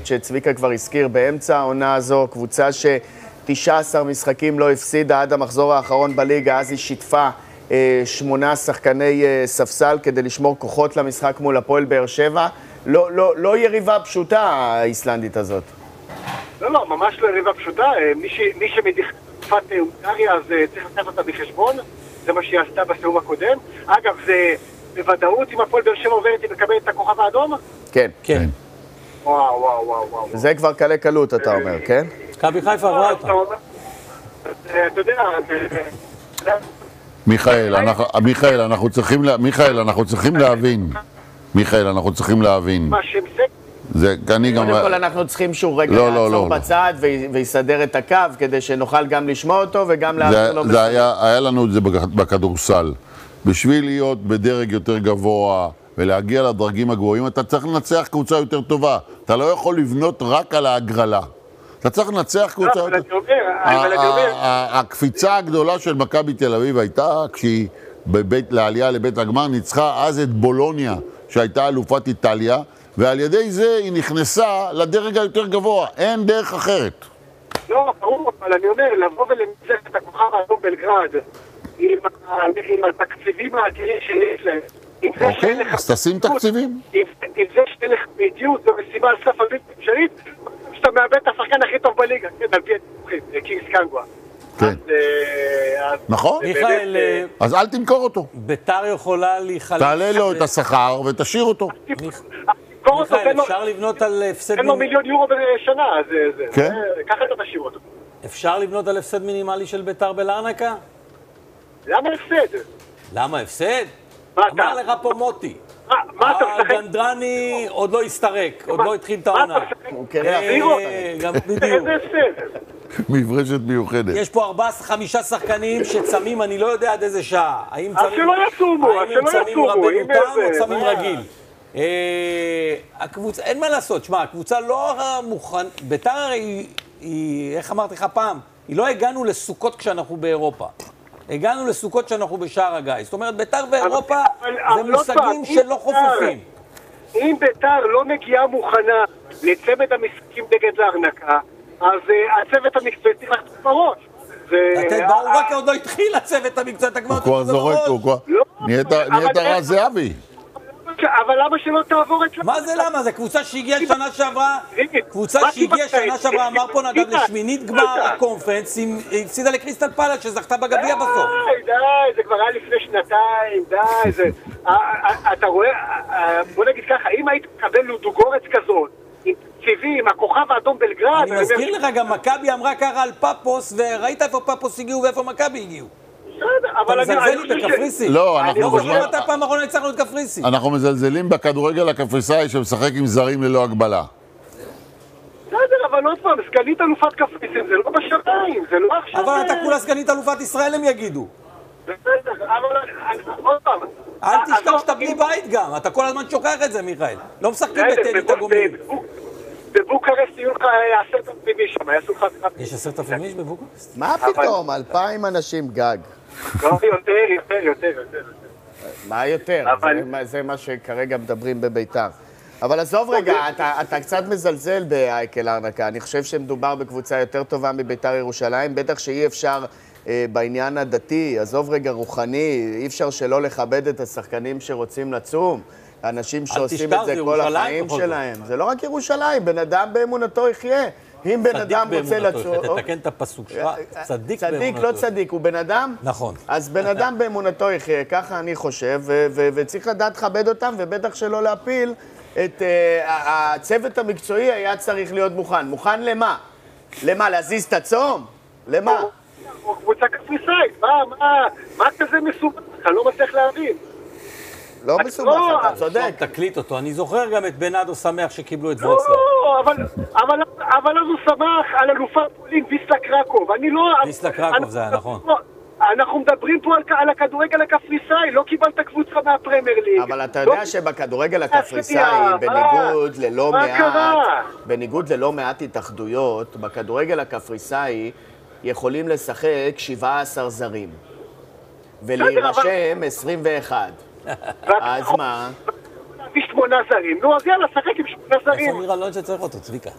שצביקה כבר הזכיר באמצע העונה הזו, קבוצה ש19 משחקים לא הפסידה עד המחזור האחרון בליגה, אז היא שיתפה 8 שחקני ספסל כדי לשמור כוחות למשחק מול הפועל באר שבע. לא יריבה פשוטה האיסלנדית הזאת. לא, ממש לא יריבה פשוטה. מי שמדיחת הונגריה, אז צריך לקחת אותה בחשבון. זה מה שהיא עשתה בסיבוב הקודם. אגב, זה בוודאות אם הפועל באר שבע עוברת היא מקבלת את הכוכב האדום? כן. כן. וואו. זה כבר קלה קלות, אתה אומר, כן? מכבי חיפה עברה אותה. אתה יודע... מיכאל, אנחנו צריכים להבין. מה שם זה? קודם כל אנחנו צריכים שהוא רגע לעצור בצד ויסדר את הקו כדי שנוכל גם לשמוע אותו וגם לעזור לו. היה לנו את זה בכדורסל. בשביל להיות בדרג יותר גבוה ולהגיע לדרגים הגבוהים, אתה צריך לנצח קבוצה יותר טובה. אתה לא יכול לבנות רק על ההגרלה. אתה צריך לנצח קבוצה יותר... הקפיצה הגדולה של מכבי תל אביב הייתה כשהיא לעלייה לבית הגמר ניצחה אז את בולוניה שהייתה אלופת איטליה, ועל ידי זה היא נכנסה לדרג היותר גבוה. אין דרך אחרת. לא, ברור, אבל אני אומר, לבוא ולנצח את הכוכב האדום בלגרד עם התקציבים האדירים שיש להם. אוקיי, אז תשים תקציבים. אם זה שתלך באידיוט, זו משימה על סף הבלתי אפשרית, שאתה מאבד את השחקן הכי טוב בליגה, כן, על פי הדיווחים, קינגס קנגווה. כן. נכון? מיכאל, אז אל תמכור אותו. ביתר יכולה להיחלץ. תעלה לו את השכר ותשאיר אותו. מיכאל, אפשר לבנות על הפסד... אין לו מיליון יורו בשנה, אז כן? ככה אתה תשאיר אותו. אפשר לבנות על הפסד מינימלי של ביתר בלרנקה? למה הפסד? למה הפסד? מה אתה? אמר לך פה מוטי. מה אתה משחק? הגנדרני עוד לא הסתרק, עוד לא התחיל את העונה. הוא קרח פירו. גם בדיוק. איזה הפסד? מברשת מיוחדת. יש פה 4-5 שחקנים שצמים, אני לא יודע עד איזה שעה. האם שלא יצומו, האם הם צמים רבנותם או צמים רגיל? הקבוצה, אין מה לעשות, שמע, הקבוצה לא מוכן, ביתר היא, איך אמרתי לך פעם, היא לא הגענו לסוכות כשאנחנו באירופה. הגענו לסוכות כשאנחנו בשער הגיא. זאת אומרת, ביתר ואירופה זה מושגים שלא חופפים. אם ביתר לא מגיעה מוכנה לצמד המשחקים נגד לארנקה, אז הצוות המקצועי צריך לחטוף בראש. ברור, רק עוד לא התחיל הצוות המקצועי, אתה כבר... הוא כבר זורק, הוא כבר... נהיית רז זהבי. אבל למה שלא תעבור את... מה זה למה? זה קבוצה שהגיעה שנה שעברה, אמר פה נדב לשמינית גמר הקונפרנס, היא הפסידה לקריסטל פלאס שזכתה בגביע בסוף. די, זה כבר היה לפני שנתיים, אתה רואה, בוא נגיד ככה, אם היית מקבל לודוגורץ כזאת, עם תקציבים, הכוכב האדום בלגרד... אני מזכיר לך, גם מכבי אמרה ככה על פאפוס, וראית איפה פאפוס הגיעו ואיפה מכבי הגיעו. אתה מזלזל לי בקפריסי? לא, אנחנו מזלזלים בכדורגל הקפריסאי שמשחק עם זרים ללא הגבלה. בסדר, אבל עוד פעם, סגנית אלופת קפריסין, זה לא בשמיים, זה לא עכשיו... אבל אתה כולה סגנית אלופת ישראל, הם יגידו. בסדר, אבל עוד פעם... אל תשכח שאתה בלי בית גם, אתה כל הזמן שוכח את זה, מיכאל. לא משחקים בטנית הגומלין. בבוקרסט יהיו לך 10,000 איש שם, יעשו לך... יש 10,000 איש בבוקרסט? מה פתאום? 2,000 אנשים גג. יותר. מה יותר? זה מה שכרגע מדברים בביתר. אבל עזוב רגע, אתה קצת מזלזל באייקל ארנקה. אני חושב שמדובר בקבוצה יותר טובה מביתר ירושלים. בטח שאי אפשר בעניין הדתי, עזוב רגע רוחני, אי אפשר שלא לכבד את השחקנים שרוצים לצום. האנשים שעושים את זה כל החיים שלהם. זה לא רק ירושלים, בן אדם באמונתו יחיה. אם בן אדם רוצה לצום... תתקן את הפסוק שלך, צדיק באמונתו. צדיק, לא צדיק, הוא בן אדם? נכון. אז בן אדם באמונתו יחיה, ככה אני חושב, וצריך לדעת לכבד אותם, ובטח שלא להפיל את הצוות המקצועי היה צריך להיות מוכן. מוכן למה? למה? להזיז את הצום? למה? קבוצה קפריסאית, מה כזה מסובך? אני לא מצליח להבין. לא מסובך, אתה צודק. תקליט אותו, אני זוכר גם את בנאדו שמח שקיבלו את ווצלב. לא, אבל אז הוא שמח על אלופת פולין, ויסלה קרקוב. ויסלה קרקוב זה היה נכון. אנחנו מדברים פה על הכדורגל הקפריסאי, לא קיבלת קבוצה מהפרמייר ליג. אבל אתה יודע שבכדורגל הקפריסאי, בניגוד ללא מעט התאחדויות, בכדורגל הקפריסאי יכולים לשחק 17 זרים. ולהירשם 21. אז מה? 8 זרים. נו, אז יאללה, שחק עם 8 זרים. איפה נראה לא שצריך אותו, צביקה?